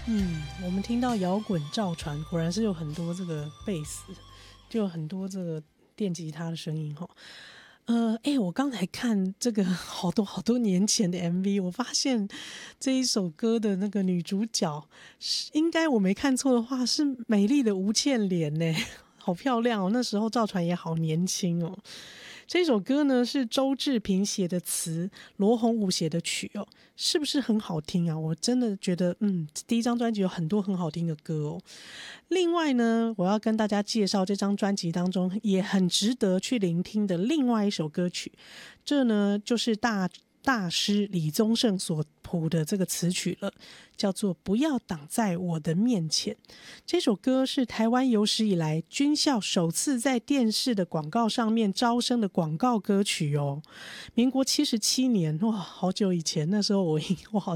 我们听到摇滚赵传，果然是有很多这个贝斯，就有很多这个电吉他的声音哈。我刚才看这个好多年前的 MV， 我发现这一首歌的那个女主角应该我没看错的话是美丽的吴倩莲呢，好漂亮哦！那时候赵传也好年轻哦。这首歌呢是周志平写的词，罗宏武写的曲哦，是不是很好听啊？我真的觉得，第一张专辑有很多很好听的歌哦。另外呢，我要跟大家介绍这张专辑当中也很值得去聆听的另外一首歌曲，这呢就是大师李宗盛所谱的这个词曲了，叫做《不要挡在我的面前》。这首歌是台湾有史以来军校首次在电视的广告上面招生的广告歌曲哦。民国77年，哇，好久以前，那时候我好